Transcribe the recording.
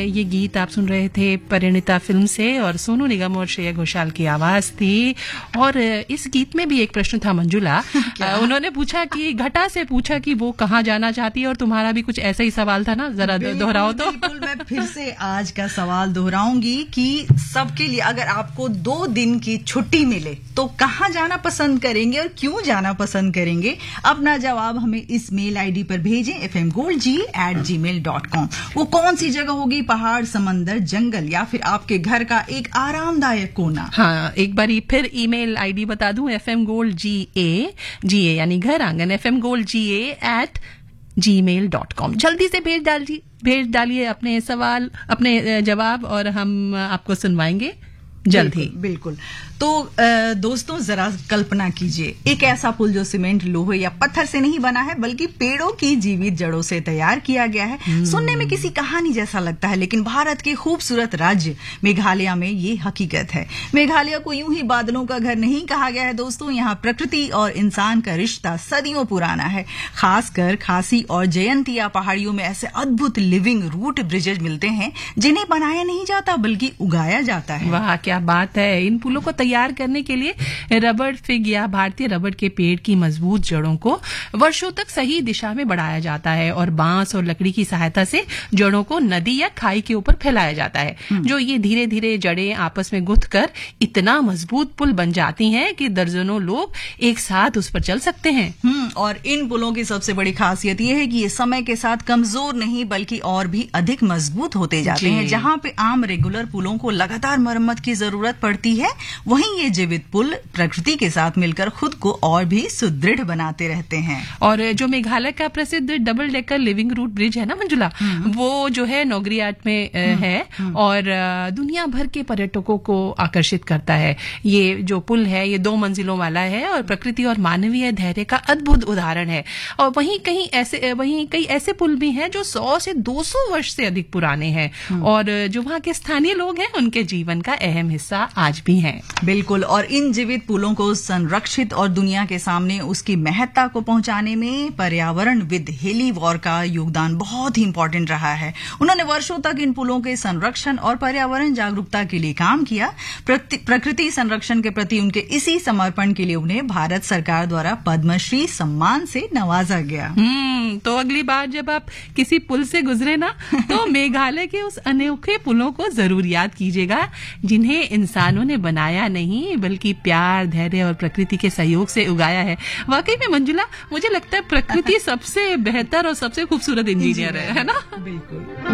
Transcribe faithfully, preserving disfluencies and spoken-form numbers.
ये गीत आप सुन रहे थे परिणीता फिल्म से और सोनू निगम और श्रेया घोषाल की आवाज थी। और इस गीत में भी एक प्रश्न था मंजुला। उन्होंने पूछा कि घटा से पूछा कि वो कहाँ जाना चाहती है, और तुम्हारा भी कुछ ऐसा ही सवाल था ना, जरा दोहराओ तो। बिल्कुल, मैं फिर से आज का सवाल दोहराऊंगी कि सबके लिए अगर आपको दो दिन की छुट्टी मिले तो कहाँ जाना पसंद करेंगे और क्यों जाना पसंद करेंगे? अपना जवाब हमें इस मेल आईडी पर भेजें एफ एम गोल्ड जी एट जी मेल डॉट कॉम। वो कौन सी जगह होगी? पहाड़, समंदर, जंगल या फिर आपके घर का एक आरामदायक कोना? हाँ, एक बार फिर ईमेल आईडी बता दूं, एफ एम गोल्ड जी ए जी ए यानी घर आंगन एफ एम गोल्ड जी ए एट जी मेल डॉट कॉम। जल्दी से भेज डालिए भेज डालिए अपने सवाल, अपने जवाब, और हम आपको सुनवाएंगे जल्द ही। बिल्कुल। तो दोस्तों, जरा कल्पना कीजिए, एक ऐसा पुल जो सीमेंट, लोहे या पत्थर से नहीं बना है बल्कि पेड़ों की जीवित जड़ों से तैयार किया गया है। सुनने में किसी कहानी जैसा लगता है, लेकिन भारत के खूबसूरत राज्य मेघालय में ये हकीकत है। मेघालय को यूं ही बादलों का घर नहीं कहा गया है दोस्तों। यहाँ प्रकृति और इंसान का रिश्ता सदियों पुराना है। खासकर खासी और जयंतिया पहाड़ियों में ऐसे अद्भुत लिविंग रूट ब्रिजेज मिलते हैं जिन्हें बनाया नहीं जाता बल्कि उगाया जाता है। वाह, क्या बात है। इन पुलों को तैयार करने के लिए रबड़ फिग या भारतीय रबड़ के पेड़ की मजबूत जड़ों को वर्षों तक सही दिशा में बढ़ाया जाता है और बांस और लकड़ी की सहायता से जड़ों को नदी या खाई के ऊपर फैलाया जाता है, जो ये धीरे धीरे जड़ें आपस में गुथ कर इतना मजबूत पुल बन जाती हैं कि दर्जनों लोग एक साथ उस पर चल सकते हैं। हम्म और इन पुलों की सबसे बड़ी खासियत यह है कि ये समय के साथ कमजोर नहीं बल्कि और भी अधिक मजबूत होते जाते हैं। जहां पे आम रेगुलर पुलों को लगातार मरम्मत की जरूरत पड़ती है, वहीं ये जीवित पुल प्रकृति के साथ मिलकर खुद को और भी सुदृढ़ बनाते रहते हैं। और जो मेघालय का प्रसिद्ध double decker living root bridge है ना मंजुला, वो जो है नोगरियाट में है और दुनिया भर के पर्यटकों को आकर्षित करता है। ये जो पुल है ये दो मंजिलों वाला है और प्रकृति और मानवीय धैर्य का अद्भुत उदाहरण है। और वहीं कहीं ऐसे वहीं कई ऐसे पुल भी हैं जो सौ से दो सौ वर्ष से अधिक पुराने हैं और जो वहाँ के स्थानीय लोग हैं उनके जीवन का अहम हिस्सा आज भी है। बिल्कुल। और इन जीवित पुलों को संरक्षित और दुनिया के सामने उसकी महत्ता को पहुंचाने में पर्यावरणविद हेली वॉर का योगदान बहुत ही इंपॉर्टेंट रहा है। उन्होंने वर्षों तक इन पुलों के संरक्षण और पर्यावरण जागरूकता के लिए काम किया। प्रकृति संरक्षण के प्रति उनके इसी समर्पण के लिए उन्हें भारत सरकार द्वारा पद्मश्री सम्मान से नवाजा गया। हम्म तो अगली बार जब आप किसी पुल से गुजरे ना तो मेघालय के उस अनोखे पुलों को जरूर याद कीजिएगा जिन्हें इंसानों ने बनाया नहीं बल्कि प्यार, धैर्य और प्रकृति के सहयोग से उगाया है। वाकई में मंजुला, मुझे लगता है प्रकृति सबसे बेहतर और सबसे खूबसूरत इंजीनियर है, है ना? बिल्कुल।